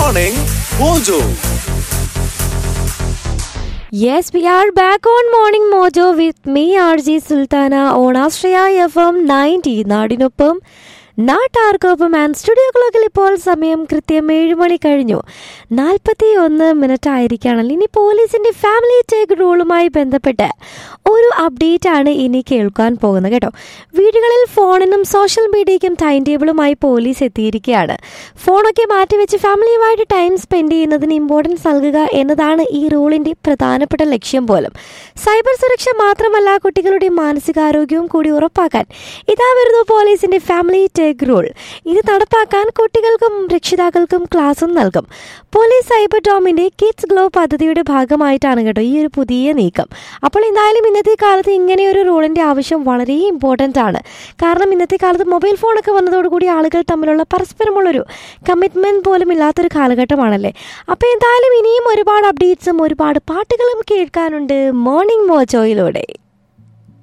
Morning Mojo. Yes, we are back on Morning Mojo with me, RJ Sultana, on Astraya FM 90. നാടിനൊപ്പം നാട്ടാർക്കൊപ്പം and studio ക്ലോക്കിൽ ഇപ്പോൾ സമയം കൃത്യം 7 മണി കഴിഞ്ഞു 41 ആയിരിക്കുകയാണല്ലോ. ഇനി പോലീസിൻ്റെ ഫാമിലി ടേക്ക് റൂളുമായി ബന്ധപ്പെട്ട് ഒരു അപ്ഡേറ്റ് ആണ് ഇനി കേൾക്കാൻ പോകുന്നത് കേട്ടോ. വീടുകളിൽ ഫോണിനും സോഷ്യൽ മീഡിയയ്ക്കും ടൈം ടേബിളുമായി പോലീസ് എത്തിയിരിക്കുകയാണ്. ഫോണൊക്കെ മാറ്റിവെച്ച് ഫാമിലിയുമായിട്ട് ടൈം സ്പെൻഡ് ചെയ്യുന്നതിന് ഇമ്പോർട്ടൻസ് നൽകുക എന്നതാണ് ഈ റൂളിൻ്റെ പ്രധാനപ്പെട്ട ലക്ഷ്യം പോലും. സൈബർ സുരക്ഷ മാത്രമല്ല, കുട്ടികളുടെ മാനസികാരോഗ്യവും കൂടി ഉറപ്പാക്കാൻ ഇതാ വരുന്നു പോലീസിൻ്റെ ഫാമിലി ടേക്ക് റൂൾ. ഇത് നടപ്പാക്കാൻ കുട്ടികൾക്കും രക്ഷിതാക്കൾക്കും ക്ലാസും നൽകും. പോലീസ് സൈബർ ഡോമിൻ്റെ കിഡ്സ് ഗ്ലോ പദ്ധതിയുടെ ഭാഗമായിട്ടാണ് കേട്ടോ ഈ ഒരു പുതിയ നീക്കം. അപ്പോൾ എന്തായാലും ഇന്നത്തെ കാലത്ത് ഇങ്ങനെയൊരു റൂളിൻ്റെ ആവശ്യം വളരെ ഇമ്പോർട്ടൻ്റ് ആണ്. കാരണം ഇന്നത്തെ കാലത്ത് മൊബൈൽ ഫോണൊക്കെ വന്നതോടുകൂടി ആളുകൾ തമ്മിലുള്ള പരസ്പരമുള്ളൊരു കമ്മിറ്റ്മെൻറ്റ് പോലും ഇല്ലാത്തൊരു കാലഘട്ടമാണല്ലേ. അപ്പോൾ എന്തായാലും ഇനിയും ഒരുപാട് അപ്ഡേറ്റ്സും ഒരുപാട് പാട്ടുകളും കേൾക്കാനുണ്ട് മോർണിംഗ് മോജോയിലൂടെ.